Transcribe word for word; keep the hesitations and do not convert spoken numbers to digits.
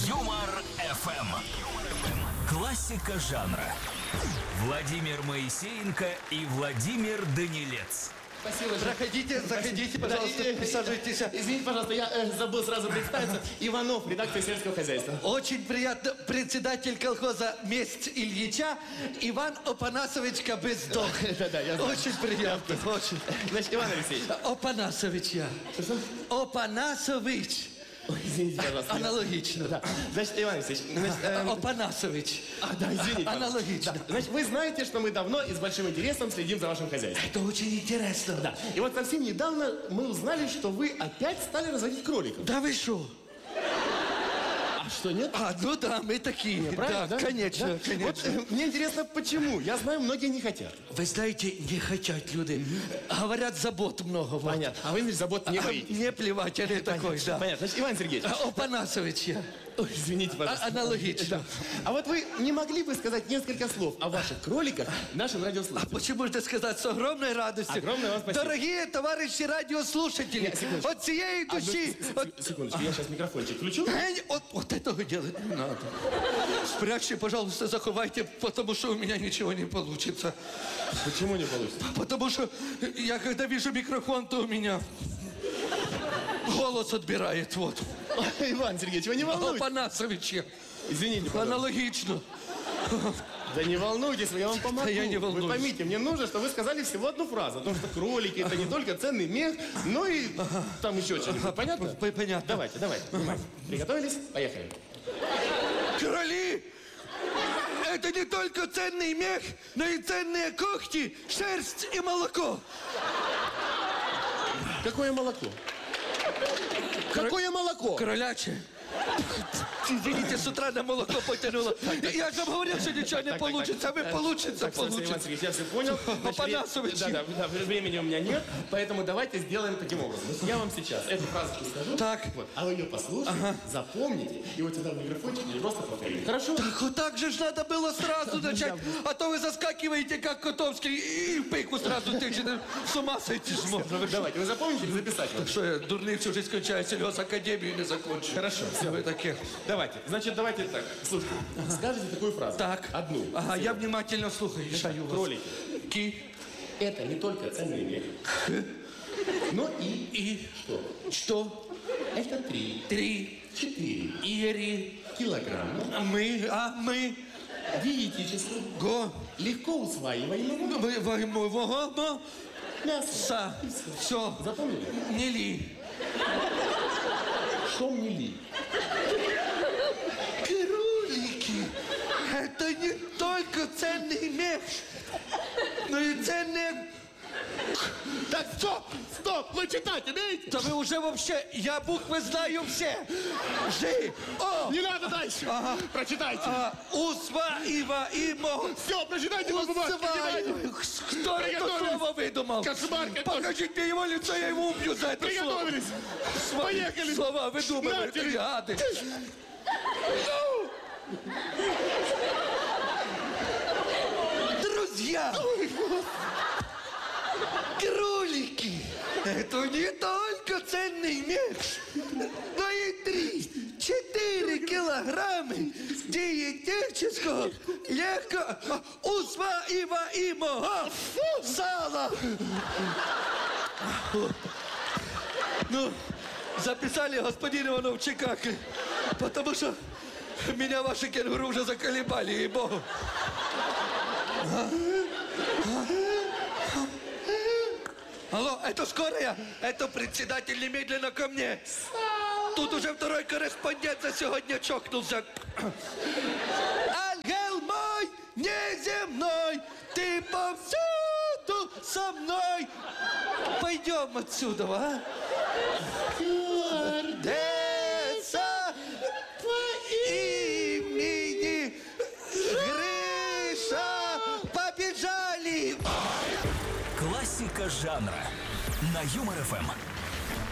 Юмор эф эм. Классика жанра. Владимир Моисеенко и Владимир Данилец. Спасибо. Проходите, заходите, пожалуйста, Да, присаживайтесь. Извините, пожалуйста, я э, забыл сразу представиться. Иванов, редактор сельского хозяйства. Очень приятно. Председатель колхоза «Месть Ильича» Иван Опанасович Кобыздох. Да-да, я знаю. Очень приятно, очень. Значит, Иван Алексеевич. Опанасович я. Что? Опанасович. Ой, извините, пожалуйста. Аналогично. Да. Значит, Иван Алексеевич. Значит, эм, Опанасович. А, да, извините. пожалуйста. Аналогично. Да. Значит, вы знаете, что мы давно и с большим интересом следим за вашим хозяйством. Это очень интересно. Да. И вот совсем недавно мы узнали, что вы опять стали разводить кроликов. Да вы что? А что, нет? А, ну да, мы такие. Правильно, да, да? конечно, Да? конечно. Вот, э, мне интересно, почему? Я знаю, многие не хотят. Вы знаете, не хотят люди. Говорят, забот много. Вот. Понятно. А вы, значит, забот не А, боитесь. мне плевать, я не такой, да. Понятно. Значит, Иван Сергеевич. А, Опанасович я. Ой, извините, пожалуйста. А- аналогично. Да. А вот вы не могли бы сказать несколько слов о ваших кроликах нашим А радиослушателям? почему же сказать с огромной радостью? Огромное вам спасибо. Дорогие товарищи радиослушатели, Нет, секундочку. от всей Одну души... с- от- с- Секундочку, я сейчас микрофончик включу. Э, не- Вот, вот этого делать не надо. Спрячьте, пожалуйста, заховайте, потому что у меня ничего не получится. Почему не получится? Потому что я, когда вижу микрофон, то у меня голос отбирает, вот. Иван Сергеевич, вы не волнуйтесь. Опанасович я. Извините, пожалуйста. Аналогично. Да не волнуйтесь, я вам помогу. Да я не волнуюсь. Вы поймите, мне нужно, чтобы вы сказали всего одну фразу. Потому что кролики это не только ценный мех, но и там еще что-нибудь. Понятно? П- Понятно. Давайте, давайте. Внимание. Приготовились? Поехали. Короли! Это не только ценный мех, но и ценные когти, шерсть и молоко. Какое молоко? Какое молоко? Короляче. Извините, с утра на молоко потянуло. Я же вам говорил, что ничего не Так, так, получится, а так. вы получится, Так, Иван получится. Сергеевич, я все понял. Значит, Опанасович. вре- Да, да, да, времени у меня нет, поэтому давайте сделаем таким образом. Значит, я вам сейчас эту фразочку скажу. Так. Вот, а вы ее послушайте, запомните, и вот сюда в микрофончик или просто повторите. Хорошо? Так вот так же ж надо было сразу начать, а то вы заскакиваете, как Котовский, и в пику сразу тычете. С ума сойти ж можно. Вы что? Давайте, вы запомните или записать? вам? Что я, дурный всю жизнь кончаю, сельхозакадемию не закончу. Хорошо, Все вы такие. Давайте. Значит, давайте так. Слушайте, скажите такую фразу. Так. Одну. Ага, я внимательно слухаю. Шаю вас. Кролики. Ки. Это не только ценный мех, но и... И. Что? Что? Это три, Три. четыре Ири. килограмма А мы. А мы. диетического, Го. легко усваиваемого Вы. Вы. Вы. Вы. мяса. Са. Все. Запомнили? Не ли. Что мне ли? Кролики. Это не только ценный мех, но и ценные... Так, стоп! Стоп! Вы читать умеете? Да вы уже вообще... Я буквы знаю все. Жи. О. Не надо дальше! Ага. Прочитайте! А, Усва, Ива, Имо. Все, прочитайте по бумажке! Усваиваю. Кто это Приготовились. слово выдумал? Кошмар какой. Покажите мне его лицо, я его убью за это слово. Приготовились! Сва- Поехали. Слова выдумывают, Нате. гады. Друзья! Кролики! Это не только ценный мех, но и три, четыре килограмма диетического легкого усваиваемого сала. Ну, записали, господин Иванов, чекак, потому что меня ваши кенгуру уже заколебали, ей-богу. Алло, это скорая? Это председатель немедленно ко мне. Тут уже второй корреспондент за сегодня чокнулся. Ангел мой неземной, ты повсюду со мной. Пойдем отсюда, а? Гордеться по имени Гриша, побежали. Классика жанра на Юмор эф эм.